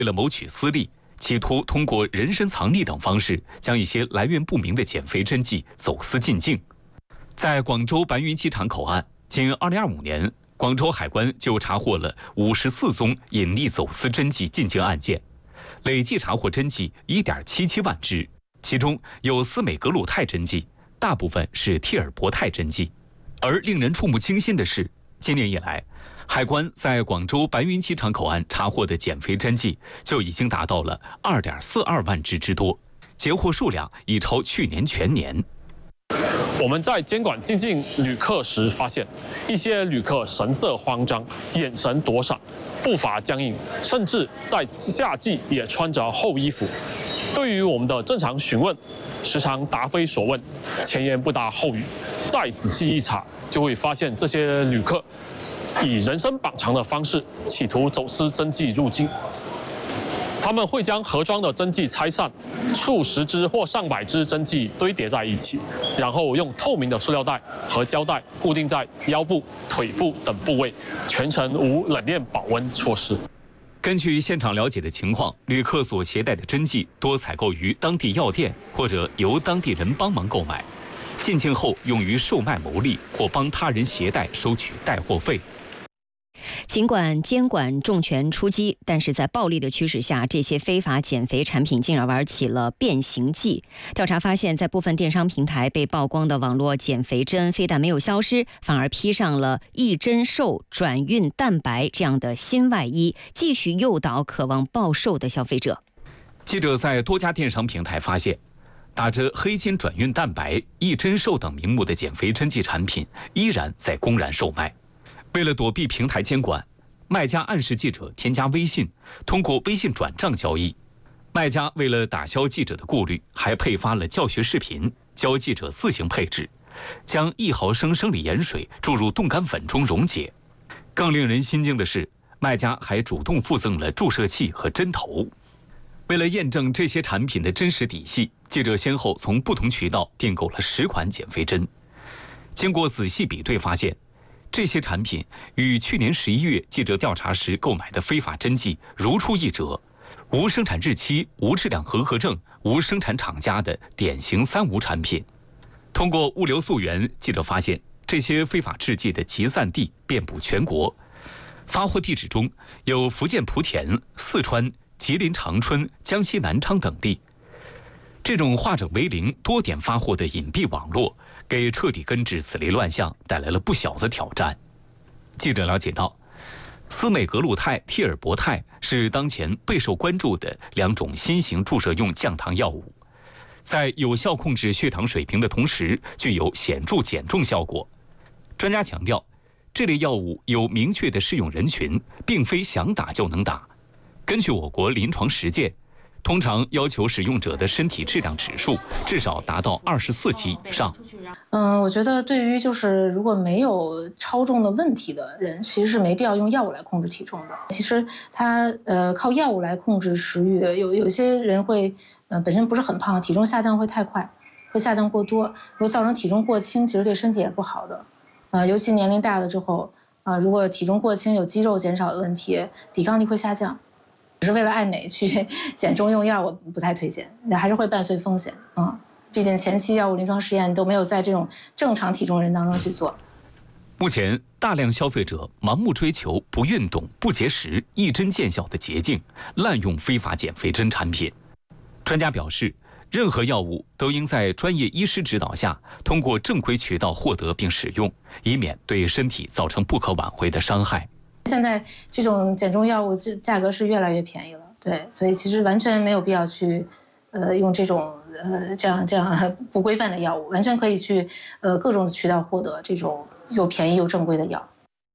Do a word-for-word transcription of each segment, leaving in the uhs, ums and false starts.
为了谋取私利，企图通过人身藏匿等方式，将一些来源不明的减肥针剂走私进境。在广州白云机场口岸，仅二零二五年，广州海关就查获了五十四宗隐匿走私针剂进境案件，累计查获针剂一点七七万支，其中有司美格鲁肽针剂，大部分是替尔博肽针剂。而令人触目惊心的是，今年以来，海关在广州白云机场口岸查获的减肥针剂就已经达到了二点四二万支之多，截获数量已超去年全年。 我们在监管进境旅客时发现，一些旅客神色慌张，眼神躲闪，步伐僵硬，甚至在夏季也穿着厚衣服。对于我们的正常询问，时常答非所问，前言不搭后语。再仔细一查，就会发现这些旅客以人身绑藏的方式，企图走私针剂入境。他们会将盒装的针剂拆散，数十支或上百支针剂堆叠在一起，然后用透明的塑料袋和胶带固定在腰部、腿部等部位，全程无冷链保温措施。 根据现场了解的情况，旅客所携带的针剂多采购于当地药店，或者由当地人帮忙购买，进境后用于售卖牟利，或帮他人携带收取带货费。 尽管监管重拳出击，但是在暴力的驱使下，这些非法减肥产品竟然玩起了变形计。调查发现，在部分电商平台被曝光的网络减肥针，非但没有消失，反而披上了一针瘦、转运蛋白这样的新外衣，继续诱导渴望暴瘦的消费者。 记者在多家电商平台发现，打着黑金转运蛋白、一针瘦等名目的减肥针剂产品依然在公然售卖。为了躲避平台监管，卖家暗示记者添加微信，通过微信转账交易。卖家为了打消记者的顾虑，还配发了教学视频，教记者自行配置，将一毫升生理盐水注入冻干粉中溶解。更令人心惊的是，卖家还主动附赠了注射器和针头。为了验证这些产品的真实底细，记者先后从不同渠道订购了十款减肥针。经过仔细比对发现，这些产品与去年十一月记者调查时购买的非法针剂如出一辙，无生产日期、无质量合格证、无生产厂家的典型三无产品。通过物流溯源，记者发现这些非法制剂的集散地遍布全国，发货地址中有福建莆田、四川、吉林长春、江西南昌等地。这种化整为零、多点发货的隐蔽网络，给彻底根治此类乱象带来了不小的挑战。记者了解到，司美格鲁肽、替尔博肽是当前备受关注的两种新型注射用降糖药物，在有效控制血糖水平的同时，具有显著减重效果。专家强调，这类药物有明确的适用人群，并非想打就能打。根据我国临床实践，通常要求使用者的身体质量指数至少达到二十四级以上。 嗯，我觉得对于就是如果没有超重的问题的人，其实是没必要用药物来控制体重的。其实他呃靠药物来控制食欲，有有些人会呃本身不是很胖，体重下降会太快，会下降过多，如果造成体重过轻，其实对身体也不好的。呃，尤其年龄大了之后，啊、呃，如果体重过轻有肌肉减少的问题，抵抗力会下降。只是为了爱美去减重用药，我不太推荐，还是会伴随风险啊、嗯。毕竟前期药物临床实验都没有在这种正常体重人当中去做。 目前，大量消费者盲目追求不运动、不节食、一针见效的捷径，滥用非法减肥针产品。专家表示，任何药物都应在专业医师指导下，通过正规渠道获得并使用，以免对身体造成不可挽回的伤害。 现在这种减重药物这价格是越来越便宜了，对，所以其实完全没有必要去，呃，用这种呃这样这样不规范的药物，完全可以去呃各种渠道获得这种又便宜又正规的药。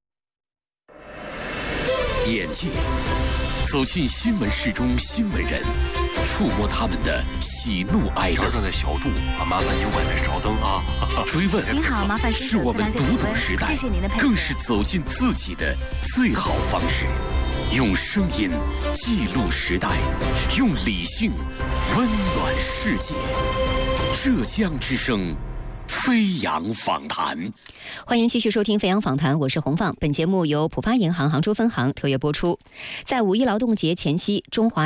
眼界，走进新闻室中新闻人，触摸他们的喜怒哀乐。 这的小度啊，麻烦您外面稍等啊。 追问您好，麻烦是我们读懂时代， 谢谢您的配合， 更是走进自己的最好方式。用声音记录时代，用理性温暖世界。浙江之声， 飞扬访谈， 欢迎继续收听飞扬访谈，我是洪放。本节目由浦发银行杭州分行特约播出。在五一劳动节前夕，中华